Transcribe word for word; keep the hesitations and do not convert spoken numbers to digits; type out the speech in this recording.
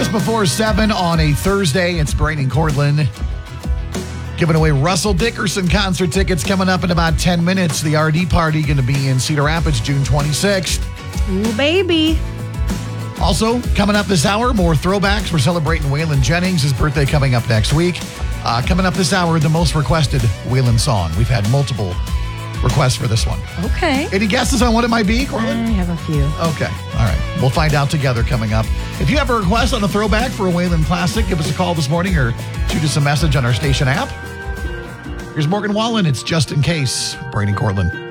Just before seven on a Thursday, it's Brain and Cortland giving away Russell Dickerson concert tickets coming up in about ten minutes. The R D party going to be in Cedar Rapids, June twenty-sixth. Ooh, baby. Also, coming up this hour, more throwbacks. We're celebrating Waylon Jennings, his birthday coming up next week. Uh, coming up this hour, the most requested Waylon song. We've had multiple requests for this one. Okay. Any guesses on what it might be, Cortland? I have a few. Okay. All right. We'll find out together coming up. If you have a request on a throwback for a Waylon classic, give us a call this morning or shoot us a message on our station app. Here's Morgan Wallen. It's Just In Case. Brain and Cortland.